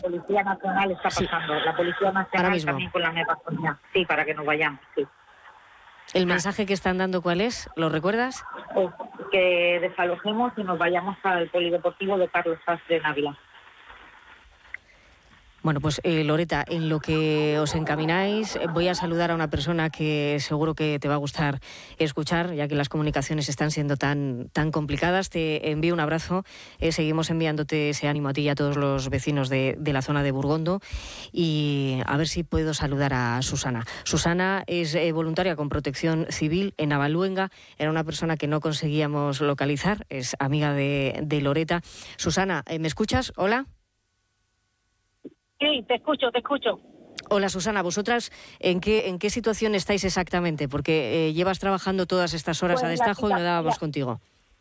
Policía Nacional está pasando. La Policía Nacional también con la megafonía. Sí, para que nos vayamos, sí. ¿El mensaje que están dando cuál es? ¿Lo recuerdas? Pues que desalojemos y nos vayamos al polideportivo de Carlos Sastre en Ávila. Bueno, pues Loreta, en lo que os encamináis, voy a saludar a una persona que seguro que te va a gustar escuchar, ya que las comunicaciones están siendo tan complicadas. Te envío un abrazo, seguimos enviándote ese ánimo a ti y a todos los vecinos de la zona de Burgondo, y a ver si puedo saludar a Susana. Susana es voluntaria con Protección Civil en Navaluenga, era una persona que no conseguíamos localizar, es amiga de Loreta. Susana, ¿me escuchas? Hola. Sí, te escucho. Hola Susana, ¿vosotras en qué situación estáis exactamente? Porque llevas trabajando todas estas horas a destajo y no dábamos contigo.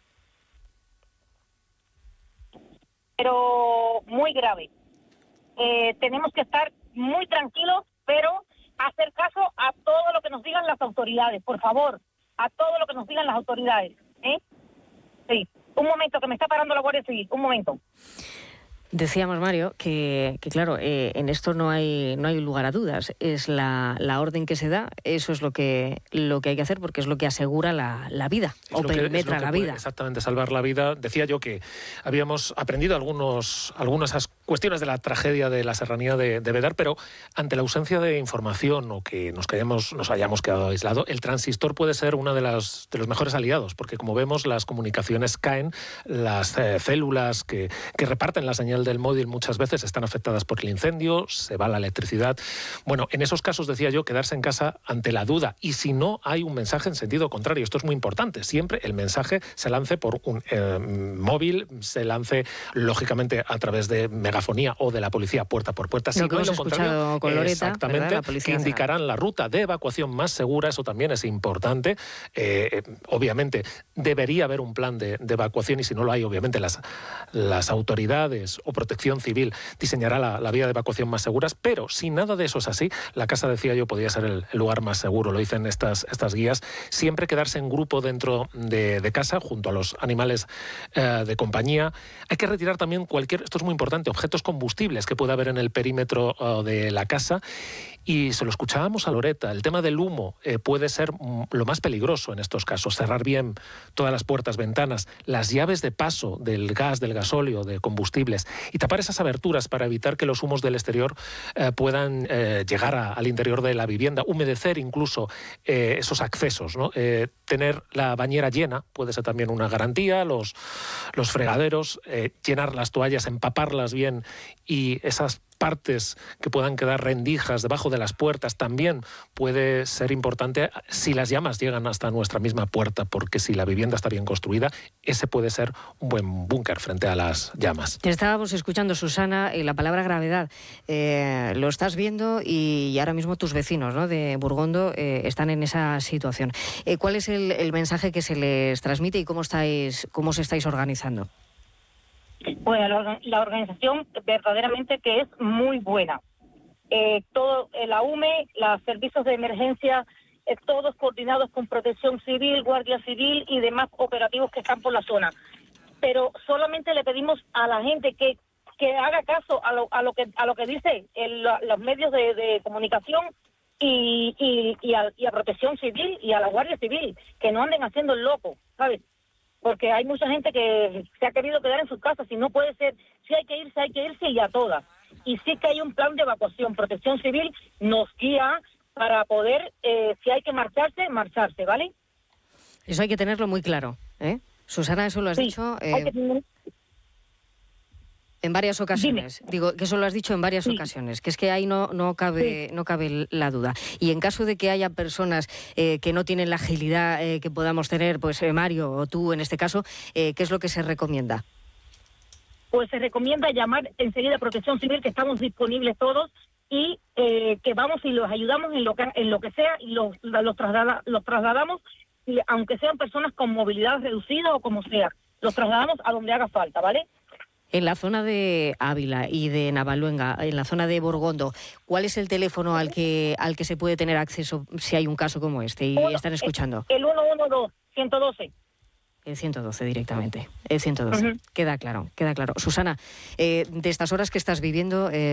Pero muy grave. Tenemos que estar muy tranquilos, pero hacer caso a todo lo que nos digan las autoridades, por favor, a todo lo que nos digan las autoridades. Sí, un momento, que me está parando la Guardia Civil, un momento. Decíamos, Mario, que claro, en esto no hay lugar a dudas. Es la orden que se da, eso es lo que hay que hacer, porque es lo que asegura la vida, o perimetra la vida. Exactamente, salvar la vida. Decía yo que habíamos aprendido algunas cuestiones de la tragedia de la serranía de Bedar, pero ante la ausencia de información o que nos hayamos quedado aislados, el transistor puede ser uno de los mejores aliados, porque como vemos las comunicaciones caen, las células que reparten la señal del móvil muchas veces están afectadas por el incendio, se va la electricidad. Bueno, en esos casos decía yo quedarse en casa ante la duda, y si no hay un mensaje en sentido contrario, esto es muy importante, siempre el mensaje se lance por un móvil, se lance lógicamente a través de megafonía o de la policía puerta por puerta. Si no hay lo contrario, con Loreta, exactamente, que indicarán la ruta de evacuación más segura, eso también es importante. Obviamente debería haber un plan de evacuación, y si no lo hay, obviamente las autoridades o Protección Civil diseñará la vía de evacuación más seguras, pero si nada de eso es así, la casa, decía yo, podría ser el lugar más seguro, lo dicen estas guías. Siempre quedarse en grupo dentro de casa, junto a los animales de compañía. Hay que retirar también esto es muy importante, objetos combustibles que pueda haber en el perímetro de la casa. Y se lo escuchábamos a Loreta, el tema del humo puede ser lo más peligroso en estos casos. Cerrar bien todas las puertas, ventanas, las llaves de paso del gas, del gasóleo, de combustibles, y tapar esas aberturas para evitar que los humos del exterior puedan llegar al interior de la vivienda. Humedecer incluso esos accesos, ¿no? Tener la bañera llena puede ser también una garantía, los fregaderos, llenar las toallas, empaparlas bien, y esas partes que puedan quedar rendijas debajo de las puertas también puede ser importante si las llamas llegan hasta nuestra misma puerta, porque si la vivienda está bien construida, ese puede ser un buen búnker frente a las llamas. Te estábamos escuchando, Susana, la palabra gravedad. Lo estás viendo, y ahora mismo tus vecinos, ¿no?, de Burgondo están en esa situación. ¿Cuál es el mensaje que se les transmite y cómo os estáis organizando? Bueno, la organización verdaderamente que es muy buena. Todo la UME, los servicios de emergencia, todos coordinados con Protección Civil, Guardia Civil y demás operativos que están por la zona. Pero solamente le pedimos a la gente que haga caso a lo que dice los medios de comunicación y a Protección Civil y a la Guardia Civil, que no anden haciendo el loco, ¿sabes? Porque hay mucha gente que se ha querido quedar en sus casas, y no puede ser. Si hay que irse y a todas. Y sí que hay un plan de evacuación. Protección Civil nos guía para poder, si hay que marcharse, ¿vale? Eso hay que tenerlo muy claro, ¿eh? Susana, eso lo has dicho en varias ocasiones. Dime. Digo que eso lo has dicho en varias ocasiones, que es que ahí no cabe la duda. Y en caso de que haya personas que no tienen la agilidad que podamos tener, pues Mario o tú en este caso, ¿qué es lo que se recomienda? Pues se recomienda llamar enseguida a Protección Civil, que estamos disponibles todos, y que vamos y los ayudamos en lo que sea, y los trasladamos, y aunque sean personas con movilidad reducida o como sea, los trasladamos a donde haga falta, ¿vale? En la zona de Ávila y de Navaluenga, en la zona de Burgondo, ¿cuál es el teléfono al que se puede tener acceso si hay un caso como este y están escuchando? El 112, 112. El 112 directamente, el 112. Queda claro. Susana, de estas horas que estás viviendo...